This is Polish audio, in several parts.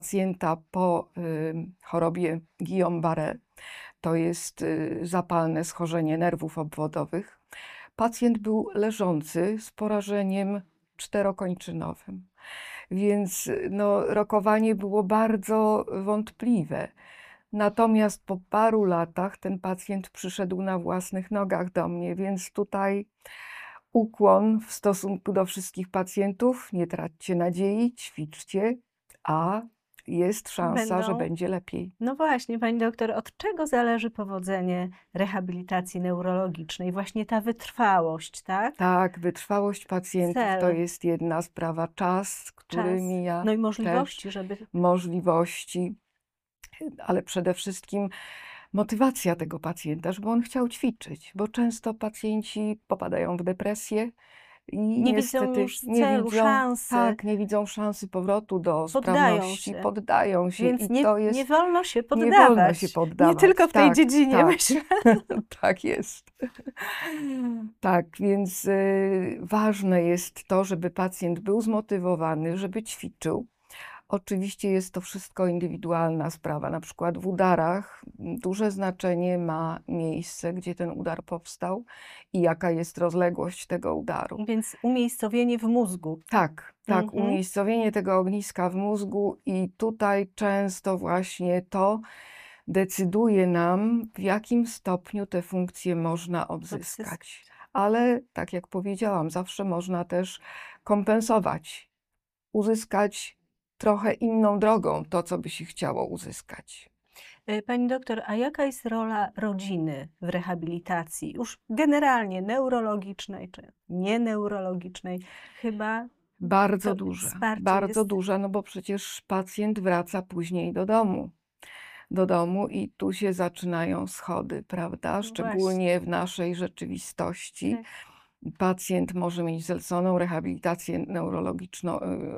pacjenta po chorobie Guillain-Barré. To jest zapalne schorzenie nerwów obwodowych. Pacjent był leżący z porażeniem czterokończynowym, więc no, rokowanie było bardzo wątpliwe. Natomiast po paru latach ten pacjent przyszedł na własnych nogach do mnie, więc tutaj ukłon w stosunku do wszystkich pacjentów. Nie traćcie nadziei, ćwiczcie, a jest szansa, że będzie lepiej. No właśnie, pani doktor, od czego zależy powodzenie rehabilitacji neurologicznej? Właśnie ta wytrwałość, tak? Tak, wytrwałość pacjentów to Cel. jest jedna sprawa. Czas, który Czas. mija, No i też możliwości, żeby... możliwości, ale przede wszystkim motywacja tego pacjenta, żeby on chciał ćwiczyć, bo często pacjenci popadają w depresję i Nie widzą niestety już celu, szansy. tak, nie widzą szansy powrotu do Poddają sprawności, się. poddają się Więc i nie, to jest... nie wolno się poddawać. Nie wolno się poddawać. Nie tylko w tej Tak, dziedzinie, tak. myślę. Tak jest. Tak, więc ważne jest to, żeby pacjent był zmotywowany, żeby ćwiczył. Oczywiście jest to wszystko indywidualna sprawa. Na przykład w udarach duże znaczenie ma miejsce, gdzie ten udar powstał i jaka jest rozległość tego udaru. Więc umiejscowienie w mózgu. Tak, tak, umiejscowienie tego ogniska w mózgu i tutaj często właśnie to decyduje nam, w jakim stopniu te funkcje można odzyskać. Ale tak jak powiedziałam, zawsze można też kompensować, uzyskać trochę inną drogą to, co by się chciało uzyskać. Pani doktor, a jaka jest rola rodziny w rehabilitacji? Już generalnie neurologicznej czy nieneurologicznej? Chyba Bardzo to duże, wsparcie bardzo jest... duże, no bo przecież pacjent wraca później do domu i tu się zaczynają schody, prawda? No Szczególnie w naszej rzeczywistości. Tak. Pacjent może mieć zleconą rehabilitację neurologiczną,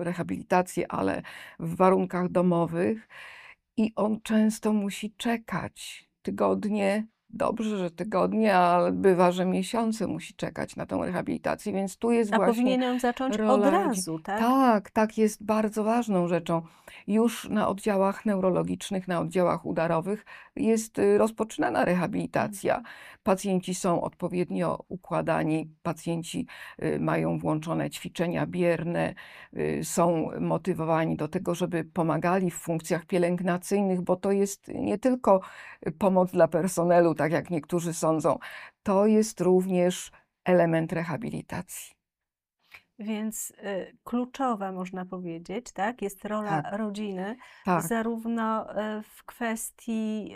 ale w warunkach domowych i on często musi czekać tygodnie. Dobrze, że tygodnie, ale bywa, że miesiące musi czekać na tę rehabilitację, więc tu jest A właśnie powinien ją zacząć od rola rodziny. razu, tak? Tak, tak, jest bardzo ważną rzeczą. Już na oddziałach neurologicznych, na oddziałach udarowych jest rozpoczynana rehabilitacja. Pacjenci są odpowiednio układani, pacjenci mają włączone ćwiczenia bierne, są motywowani do tego, żeby pomagali w funkcjach pielęgnacyjnych, bo to jest nie tylko pomoc dla personelu, tak jak niektórzy sądzą, to jest również element rehabilitacji. Więc kluczowa, można powiedzieć, tak, jest rola Tak, rodziny, tak. zarówno w kwestii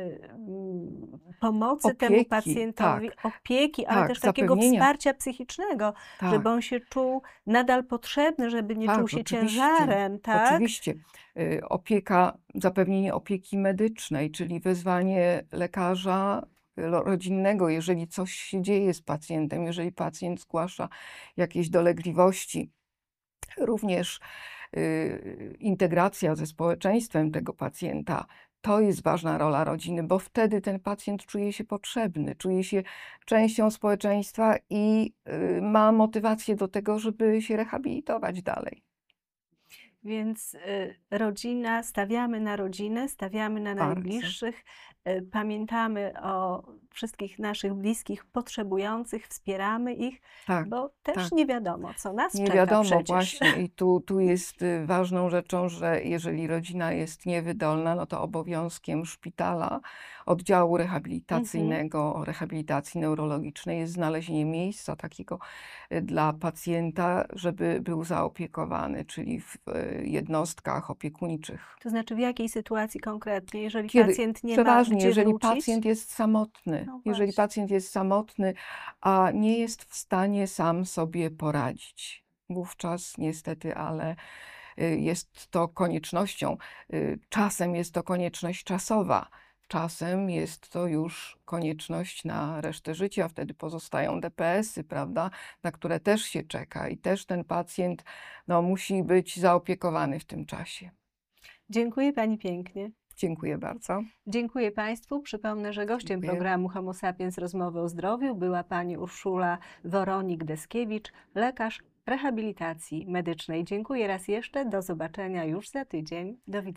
pomocy temu Opieki, pacjentowi, tak, opieki, ale tak, też takiego zapewnienia. wsparcia psychicznego, Tak, żeby on się czuł nadal potrzebny, żeby nie czuł tak, się oczywiście, ciężarem, tak? oczywiście. Opieka, zapewnienie opieki medycznej, czyli wezwanie lekarza rodzinnego, jeżeli coś się dzieje z pacjentem, jeżeli pacjent zgłasza jakieś dolegliwości. Również integracja ze społeczeństwem tego pacjenta. To jest ważna rola rodziny, bo wtedy ten pacjent czuje się potrzebny, czuje się częścią społeczeństwa i ma motywację do tego, żeby się rehabilitować dalej. Więc rodzina, stawiamy na rodzinę, stawiamy na Bardzo. najbliższych, pamiętamy o wszystkich naszych bliskich potrzebujących, wspieramy ich, Tak, bo też tak. nie wiadomo, co nas Nie czeka wiadomo przecież. właśnie i tu jest ważną rzeczą, że jeżeli rodzina jest niewydolna, no to obowiązkiem szpitala, oddziału rehabilitacyjnego, rehabilitacji neurologicznej jest znalezienie miejsca takiego dla pacjenta, żeby był zaopiekowany, czyli w jednostkach opiekuńczych. To znaczy w jakiej sytuacji konkretnie, jeżeli Kiedy, pacjent nie ma przeważnie, gdzie jeżeli wrócić? pacjent jest samotny, No jeżeli właśnie. pacjent jest samotny, a nie jest w stanie sam sobie poradzić, wówczas niestety, ale jest to koniecznością. Czasem jest to konieczność czasowa, czasem jest to już konieczność na resztę życia. Wtedy pozostają DPS-y, prawda, na które też się czeka i też ten pacjent no, musi być zaopiekowany w tym czasie. Dziękuję pani pięknie. Dziękuję bardzo. Dziękuję państwu. Przypomnę, że gościem programu Homo Sapiens Rozmowy o zdrowiu była pani Urszula Woronik-Deskiewicz, lekarz rehabilitacji medycznej. Dziękuję raz jeszcze. Do zobaczenia już za tydzień. Do widzenia.